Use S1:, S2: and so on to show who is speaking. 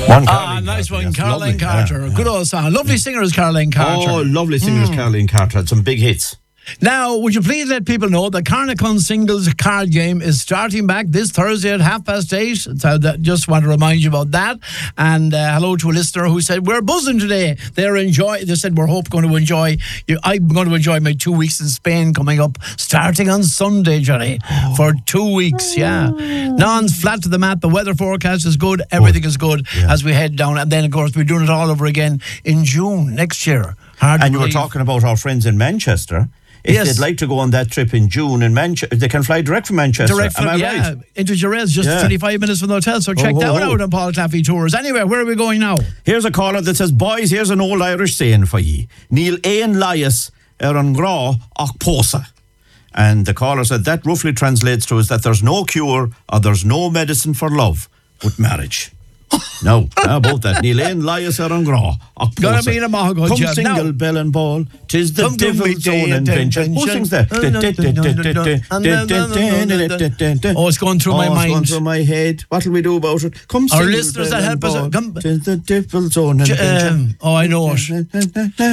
S1: Nice one, Caroline Carter. Good old song. Lovely singer is Caroline Carter.
S2: Oh, lovely singers, Caroline Carter. Had some big hits.
S1: Now, would you please let people know the Carnacon Singles card game is starting back this Thursday at 8:30. So just want to remind you about that. And hello to a listener who said, we're buzzing today. They said, we're going to enjoy you. I'm going to enjoy my 2 weeks in Spain coming up, starting on Sunday, Johnny, for 2 weeks, yeah. Non's flat to the mat. The weather forecast is good. Everything is good as we head down. And then, of course, we're doing it all over again in June next year.
S2: And you were talking about our friends in Manchester. If they'd like to go on that trip in June in Manchester, they can fly direct from Manchester. Am I right?
S1: Into Jerez, just 25 minutes from the hotel. So check that out on Paul Taffy Tours. Anyway, where are we going now?
S2: Here's a caller that says, boys, here's an old Irish saying for ye. Níl éin lias an grá ach pósa. And the caller said that roughly translates to is that there's no cure or there's no medicine for love but marriage. No, how about that? Níl éin lias an grá ach pósa. Come single, bell and ball, 'tis the devil's own invention. Who sings that?
S1: Oh, it's going through my mind.
S2: It's going through my head. What'll we do about it? Come
S1: our listeners that help us.
S2: 'Tis the devil's own invention.
S1: I know it.